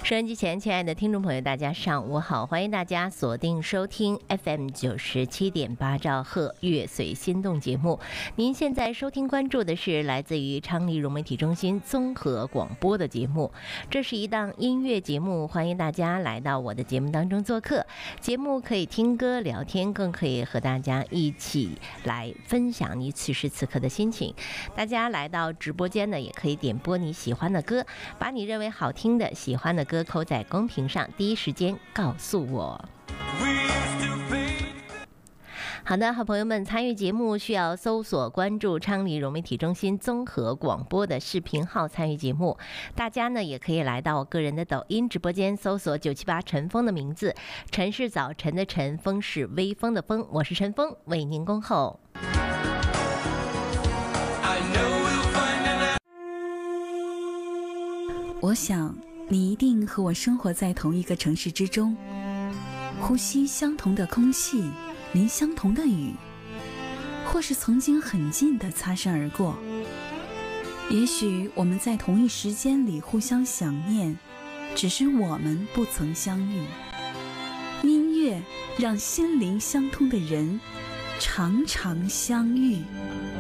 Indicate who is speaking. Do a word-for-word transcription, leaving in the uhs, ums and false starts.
Speaker 1: 收音机前，亲爱的听众朋友，大家上午好！欢迎大家锁定收听 F M 九十七点八兆赫乐随心动节目。您现在收听关注的是来自于昌黎融媒体中心综合广播的节目，这是一档音乐节目，欢迎大家来到我的节目当中做客。节目可以听歌聊天，更可以和大家一起来分享你此时此刻的心情。大家来到直播间呢，也可以点播你喜欢的歌，把你认为好听的、喜欢的歌扣在公屏上，第一时间告诉我。好的，好朋友们，参与节目需要搜索关注昌黎融媒体中心综合广播的视频号参与节目。大家呢也可以来到我个人的抖音直播间，搜索九七八陈峰的名字，陈是早晨的晨，风是微风的风，我是陈峰，为您恭候。
Speaker 2: 我想你一定和我生活在同一个城市之中，呼吸相同的空气，淋相同的雨，或是曾经很近的擦身而过。也许我们在同一时间里互相想念，只是我们不曾相遇。音乐让心灵相通的人常常相遇。